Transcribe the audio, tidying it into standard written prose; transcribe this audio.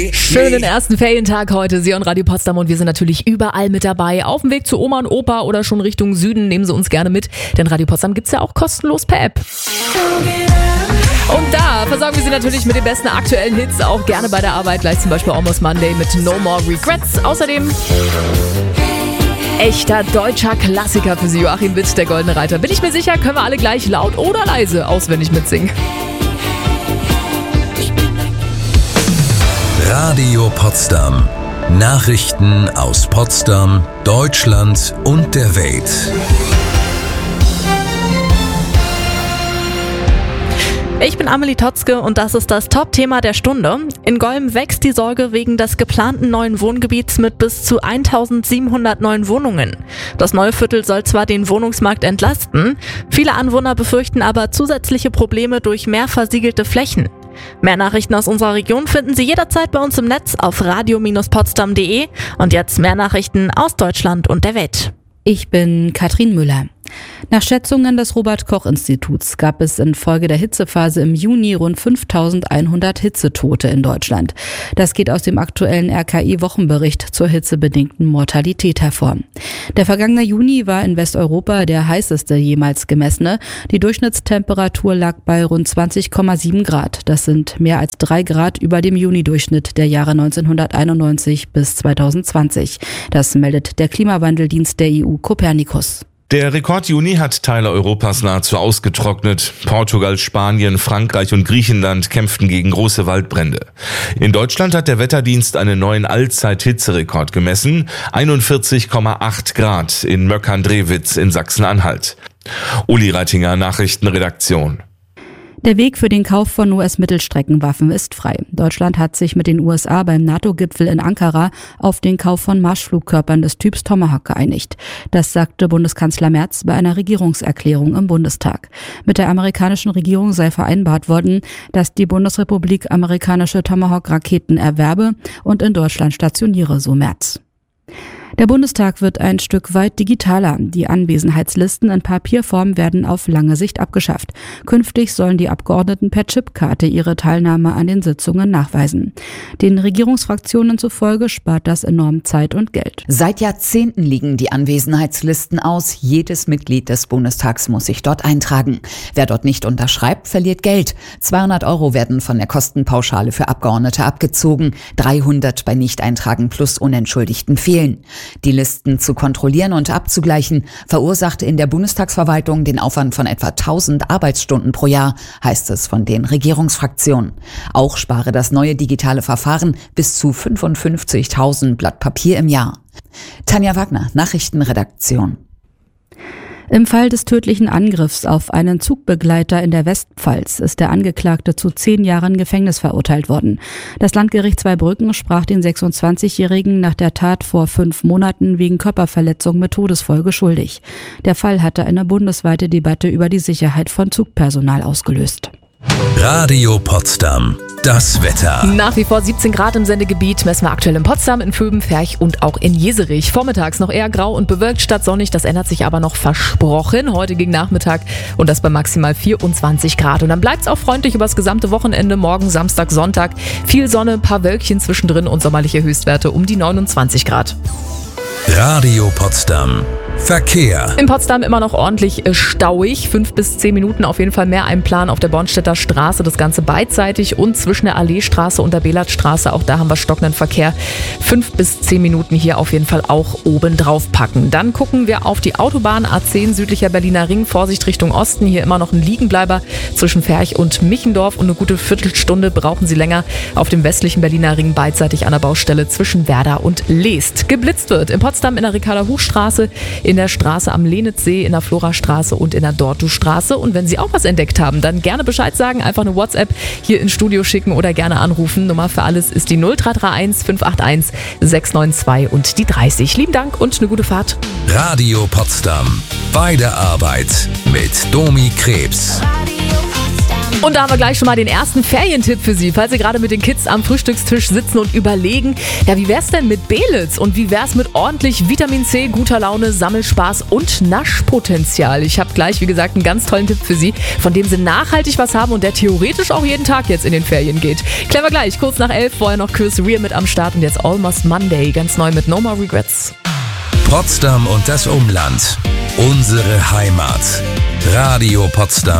Schönen ersten Ferientag heute, Sie und Radio Potsdam, und wir sind natürlich überall mit dabei. Auf dem Weg zu Oma und Opa oder schon Richtung Süden, nehmen Sie uns gerne mit, denn Radio Potsdam gibt's ja auch kostenlos per App. Und da versorgen wir Sie natürlich mit den besten aktuellen Hits, auch gerne bei der Arbeit, gleich zum Beispiel Almost Monday mit No More Regrets. Außerdem echter deutscher Klassiker für Sie, Joachim Witt, der Goldene Reiter. Bin ich mir sicher, können wir alle gleich laut oder leise auswendig mitsingen. Radio Potsdam. Nachrichten aus Potsdam, Deutschland und der Welt. Ich bin Amelie Totzke und das ist das Top-Thema der Stunde. In Golm wächst die Sorge wegen des geplanten neuen Wohngebiets mit bis zu 1700 neuen Wohnungen. Das neue Viertel soll zwar den Wohnungsmarkt entlasten, viele Anwohner befürchten aber zusätzliche Probleme durch mehr versiegelte Flächen. Mehr Nachrichten aus unserer Region finden Sie jederzeit bei uns im Netz auf radio-potsdam.de. Und jetzt mehr Nachrichten aus Deutschland und der Welt. Ich bin Katrin Müller. Nach Schätzungen des Robert-Koch-Instituts gab es infolge der Hitzephase im Juni rund 5.100 Hitzetote in Deutschland. Das geht aus dem aktuellen RKI-Wochenbericht zur hitzebedingten Mortalität hervor. Der vergangene Juni war in Westeuropa der heißeste jemals gemessene. Die Durchschnittstemperatur lag bei rund 20,7 Grad. Das sind mehr als 3 Grad über dem Juni-Durchschnitt der Jahre 1991 bis 2020. Das meldet der Klimawandeldienst der EU Copernicus. Der Rekord-Juni hat Teile Europas nahezu ausgetrocknet. Portugal, Spanien, Frankreich und Griechenland kämpften gegen große Waldbrände. In Deutschland hat der Wetterdienst einen neuen Allzeit-Hitzerekord gemessen. 41,8 Grad in Möckern-Drewitz in Sachsen-Anhalt. Uli Reitinger, Nachrichtenredaktion. Der Weg für den Kauf von US-Mittelstreckenwaffen ist frei. Deutschland hat sich mit den USA beim NATO-Gipfel in Ankara auf den Kauf von Marschflugkörpern des Typs Tomahawk geeinigt. Das sagte Bundeskanzler Merz bei einer Regierungserklärung im Bundestag. Mit der amerikanischen Regierung sei vereinbart worden, dass die Bundesrepublik amerikanische Tomahawk-Raketen erwerbe und in Deutschland stationiere, so Merz. Der Bundestag wird ein Stück weit digitaler. Die Anwesenheitslisten in Papierform werden auf lange Sicht abgeschafft. Künftig sollen die Abgeordneten per Chipkarte ihre Teilnahme an den Sitzungen nachweisen. Den Regierungsfraktionen zufolge spart das enorm Zeit und Geld. Seit Jahrzehnten liegen die Anwesenheitslisten aus. Jedes Mitglied des Bundestags muss sich dort eintragen. Wer dort nicht unterschreibt, verliert Geld. 200 € werden von der Kostenpauschale für Abgeordnete abgezogen. 300 bei Nichteintragen plus unentschuldigten Fehlen. Die Listen zu kontrollieren und abzugleichen verursachte in der Bundestagsverwaltung den Aufwand von etwa 1000 Arbeitsstunden pro Jahr, heißt es von den Regierungsfraktionen. Auch spare das neue digitale Verfahren bis zu 55.000 Blatt Papier im Jahr. Tanja Wagner, Nachrichtenredaktion. Im Fall des tödlichen Angriffs auf einen Zugbegleiter in der Westpfalz ist der Angeklagte zu 10 Jahren Gefängnis verurteilt worden. Das Landgericht Zweibrücken sprach den 26-Jährigen nach der Tat vor 5 Monaten wegen Körperverletzung mit Todesfolge schuldig. Der Fall hatte eine bundesweite Debatte über die Sicherheit von Zugpersonal ausgelöst. Radio Potsdam. Das Wetter. Nach wie vor 17 Grad im Sendegebiet messen wir aktuell in Potsdam, in Vöben, Ferch und auch in Jeserich. Vormittags noch eher grau und bewölkt statt sonnig, das ändert sich aber noch versprochen. Heute gegen Nachmittag und das bei maximal 24 Grad. Und dann bleibt es auch freundlich übers gesamte Wochenende, morgen, Samstag, Sonntag. Viel Sonne, ein paar Wölkchen zwischendrin und sommerliche Höchstwerte um die 29 Grad. Radio Potsdam. Verkehr. In Potsdam immer noch ordentlich stauig. 5 bis 10 Minuten auf jeden Fall mehr Plan auf der Bornstedter Straße. Das Ganze beidseitig und zwischen der Alleestraße und der Belatstraße. Auch da haben wir stockenden Verkehr. 5 bis 10 Minuten hier auf jeden Fall auch oben drauf packen. Dann gucken wir auf die Autobahn A10 südlicher Berliner Ring. Vorsicht Richtung Osten. Hier immer noch ein Liegenbleiber zwischen Ferch und Michendorf. Und eine gute Viertelstunde brauchen Sie länger auf dem westlichen Berliner Ring beidseitig an der Baustelle zwischen Werder und Leest. Geblitzt wird in Potsdam in der Ricarda-Huch-Straße, in der Straße am Lenitzsee, in der Florastraße und in der Dortustraße. Und wenn Sie auch was entdeckt haben, dann gerne Bescheid sagen, einfach eine WhatsApp hier ins Studio schicken oder gerne anrufen. Nummer für alles ist die 0331 581 692 und die 30. Lieben Dank und eine gute Fahrt. Radio Potsdam. Bei der Arbeit mit Domi Krebs. Radio Potsdam. Und da haben wir gleich schon mal den ersten Ferientipp für Sie. Falls Sie gerade mit den Kids am Frühstückstisch sitzen und überlegen, ja, wie wär's denn mit Belitz und wie wär's mit ordentlich Vitamin C, guter Laune, Sammelspaß und Naschpotenzial? Ich habe gleich, wie gesagt, einen ganz tollen Tipp für Sie, von dem Sie nachhaltig was haben und der theoretisch auch jeden Tag jetzt in den Ferien geht. Klären wir gleich, kurz nach 11, vorher noch Chris Rea mit am Start und jetzt Almost Monday, ganz neu mit No More Regrets. Potsdam und das Umland. Unsere Heimat. Radio Potsdam.